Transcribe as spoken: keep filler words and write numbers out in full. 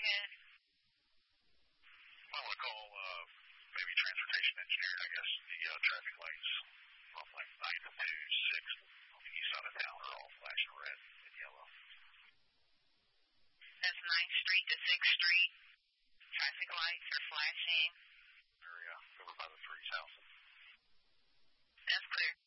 ahead. I want to call uh, maybe transportation engineering. I guess the uh, traffic lights from like nine to six on the east side of town are all flashing red and yellow. That's ninth Street to sixth Street. Traffic lights are flashing. Area over by the Freeze House. That's clear.